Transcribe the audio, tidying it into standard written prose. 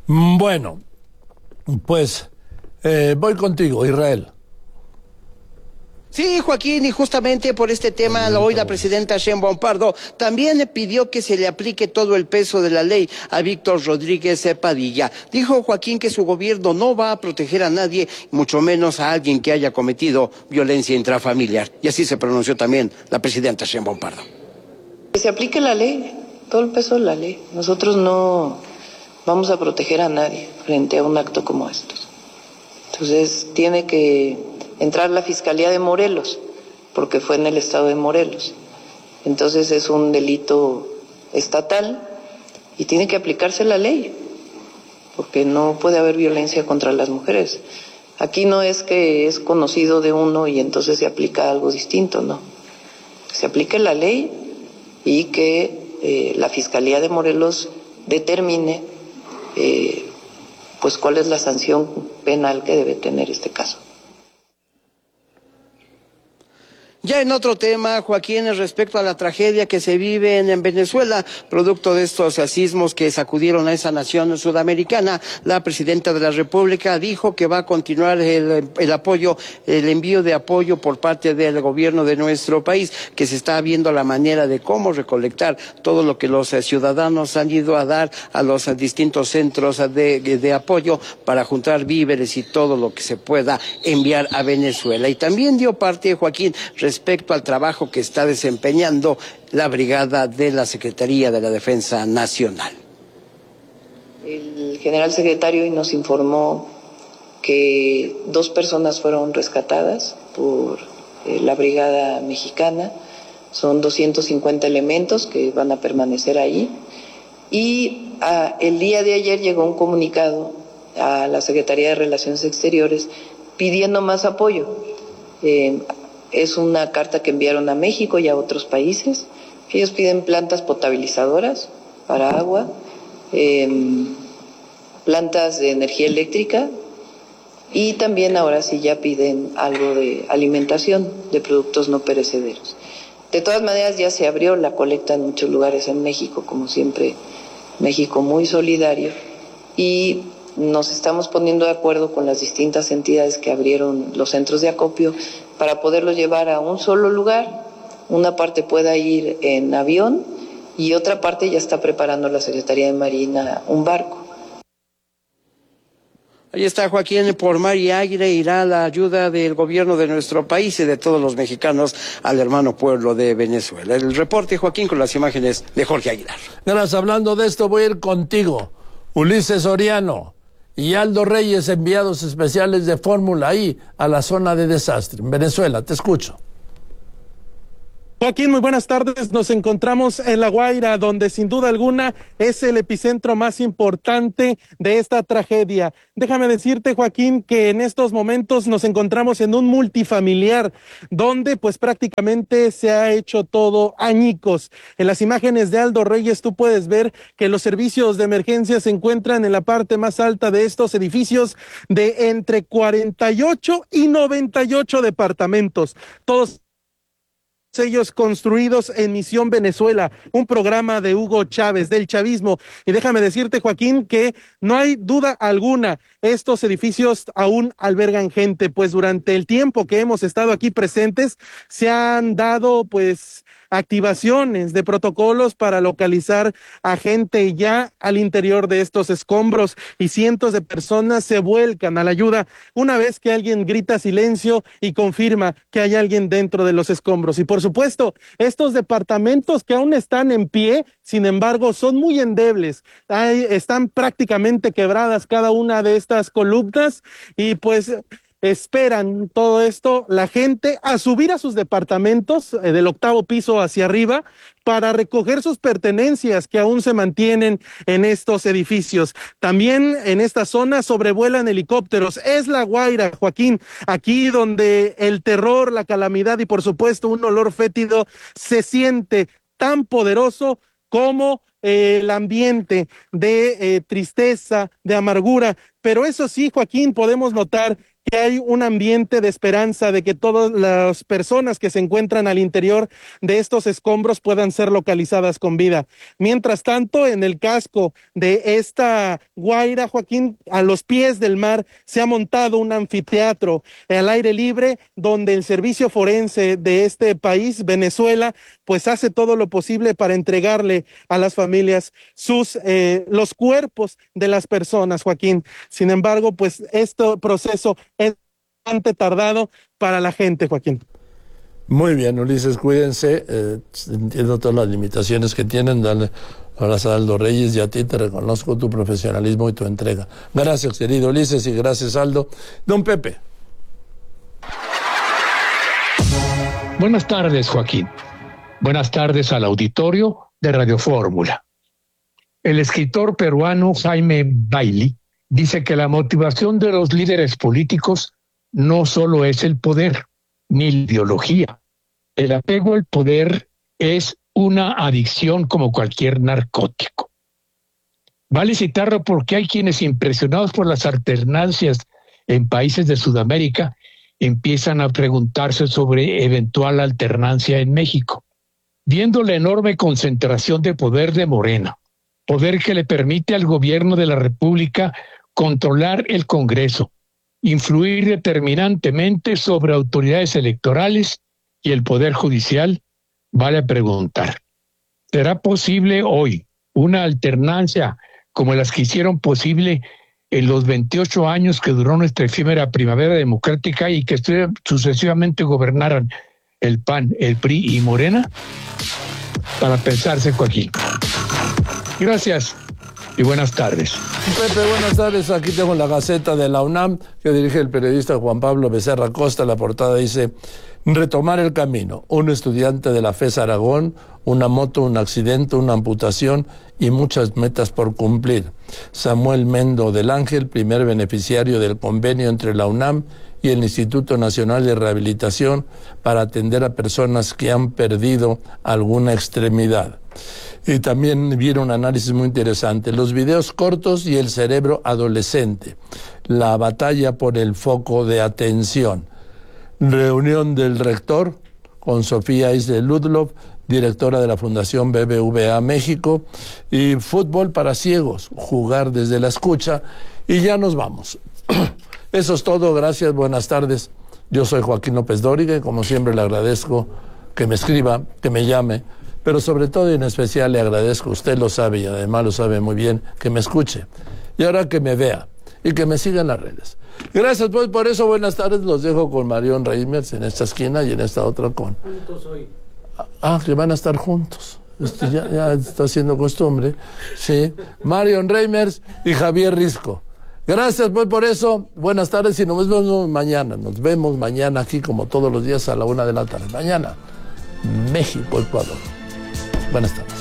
Bueno, pues voy contigo, Israel. Sí, Joaquín, y justamente por este tema, hoy la presidenta Sheinbaum Pardo también le pidió que se le aplique todo el peso de la ley a Víctor Rodríguez Padilla. Dijo Joaquín que su gobierno no va a proteger a nadie, mucho menos a alguien que haya cometido violencia intrafamiliar. Y así se pronunció también la presidenta Sheinbaum Pardo. Que se aplique la ley, todo el peso de la ley. Nosotros no vamos a proteger a nadie frente a un acto como estos. Entonces tiene que entrar la Fiscalía de Morelos, porque fue en el estado de Morelos. Entonces es un delito estatal y tiene que aplicarse la ley, porque no puede haber violencia contra las mujeres. Aquí no es que es conocido de uno y entonces se aplica algo distinto, no. Se aplique la ley y que la Fiscalía de Morelos determine pues cuál es la sanción penal que debe tener este caso. Ya en otro tema, Joaquín, respecto a la tragedia que se vive en Venezuela, producto de estos sismos que sacudieron a esa nación sudamericana, la presidenta de la República dijo que va a continuar el apoyo, el envío de apoyo por parte del gobierno de nuestro país, que se está viendo la manera de cómo recolectar todo lo que los ciudadanos han ido a dar a los distintos centros de apoyo para juntar víveres y todo lo que se pueda enviar a Venezuela. Y también dio parte, Joaquín, respecto al trabajo que está desempeñando la brigada de la Secretaría de la Defensa Nacional. El general secretario nos informó que 2 personas fueron rescatadas por la brigada mexicana, son 250 elementos que van a permanecer ahí, y el día de ayer llegó un comunicado a la Secretaría de Relaciones Exteriores pidiendo más apoyo. Es una carta que enviaron a México y a otros países. Ellos piden plantas potabilizadoras para agua, plantas de energía eléctrica y también ahora sí ya piden algo de alimentación de productos no perecederos. De todas maneras ya se abrió la colecta en muchos lugares en México, como siempre, México muy solidario, y nos estamos poniendo de acuerdo con las distintas entidades que abrieron los centros de acopio para poderlos llevar a un solo lugar. Una parte pueda ir en avión y otra parte ya está preparando la Secretaría de Marina un barco. Ahí está, Joaquín, por mar y aire irá la ayuda del gobierno de nuestro país y de todos los mexicanos al hermano pueblo de Venezuela. El reporte, Joaquín, con las imágenes de Jorge Aguilar. Gracias, hablando de esto voy a ir contigo, Ulises Soriano y Aldo Reyes, enviados especiales de Fórmula I a la zona de desastre en Venezuela. Te escucho. Joaquín, muy buenas tardes. Nos encontramos en La Guaira, donde sin duda alguna es el epicentro más importante de esta tragedia. Déjame decirte, Joaquín, que en estos momentos nos encontramos en un multifamiliar, donde pues prácticamente se ha hecho todo añicos. En las imágenes de Aldo Reyes tú puedes ver que los servicios de emergencia se encuentran en la parte más alta de estos edificios de entre 48 y 98 departamentos. Todos ellos construidos en Misión Venezuela, un programa de Hugo Chávez, del chavismo. Y déjame decirte, Joaquín, que no hay duda alguna, estos edificios aún albergan gente, pues durante el tiempo que hemos estado aquí presentes, se han dado pues activaciones de protocolos para localizar a gente ya al interior de estos escombros, y cientos de personas se vuelcan a la ayuda una vez que alguien grita silencio y confirma que hay alguien dentro de los escombros. Y por supuesto, estos departamentos que aún están en pie, sin embargo, son muy endebles. Están prácticamente quebradas cada una de estas columnas y pues esperan todo esto la gente a subir a sus departamentos del 8º piso hacia arriba para recoger sus pertenencias que aún se mantienen en estos edificios. También en esta zona sobrevuelan helicópteros. Es La Guaira, Joaquín, aquí donde el terror, la calamidad y por supuesto un olor fétido se siente tan poderoso como el ambiente de tristeza, de amargura. Pero eso sí, Joaquín, podemos notar que hay un ambiente de esperanza de que todas las personas que se encuentran al interior de estos escombros puedan ser localizadas con vida. Mientras tanto, en el casco de esta Guaira, Joaquín, a los pies del mar, se ha montado un anfiteatro al aire libre donde el servicio forense de este país, Venezuela, pues hace todo lo posible para entregarle a las familias los cuerpos de las personas, Joaquín. Sin embargo, pues este proceso es bastante tardado para la gente, Joaquín. Muy bien, Ulises, cuídense. Entiendo todas las limitaciones que tienen. Dale abrazo a Aldo Reyes, y a ti te reconozco tu profesionalismo y tu entrega. Gracias, querido Ulises, y gracias, Aldo. Don Pepe. Buenas tardes, Joaquín. Buenas tardes al auditorio de Radio Fórmula. El escritor peruano Jaime Bailey dice que la motivación de los líderes políticos no solo es el poder, ni la ideología. El apego al poder es una adicción como cualquier narcótico. Vale citarlo porque hay quienes, impresionados por las alternancias en países de Sudamérica, empiezan a preguntarse sobre eventual alternancia en México. Viendo la enorme concentración de poder de Morena, poder que le permite al gobierno de la República controlar el Congreso, influir determinantemente sobre autoridades electorales y el Poder Judicial, vale preguntar, ¿será posible hoy una alternancia como las que hicieron posible en los 28 años que duró nuestra efímera primavera democrática y que sucesivamente gobernaran el PAN, el PRI y Morena? Para pensarse, Joaquín. Gracias y buenas tardes. Pepe, buenas tardes. Aquí tengo la Gaceta de la UNAM que dirige el periodista Juan Pablo Becerra Costa. La portada dice: retomar el camino. Un estudiante de la FES Aragón, una moto, un accidente, una amputación y muchas metas por cumplir. Samuel Mendo del Ángel, primer beneficiario del convenio entre la UNAM y el Instituto Nacional de Rehabilitación para atender a personas que han perdido alguna extremidad. Y también viene un análisis muy interesante: los videos cortos y el cerebro adolescente, la batalla por el foco de atención. Reunión del rector con Sofía Isle Ludlow, directora de la Fundación BBVA México, y fútbol para ciegos, jugar desde la escucha. Y ya nos vamos. Eso es todo, gracias, buenas tardes. Yo soy Joaquín López Dóriga y como siempre le agradezco que me escriba, que me llame, pero sobre todo y en especial le agradezco, usted lo sabe y además lo sabe muy bien, que me escuche y ahora que me vea y que me siga en las redes. Gracias, pues, por eso, buenas tardes. Los dejo con Marion Reimers en esta esquina y en esta otra con... Juntos hoy. Que van a estar juntos. Ya está siendo costumbre. Sí. Marion Reimers y Javier Risco. Gracias, pues, por eso. Buenas tardes y nos vemos mañana. Nos vemos mañana aquí como todos los días a la 1:00 p.m. Mañana, México, Ecuador. Buenas tardes.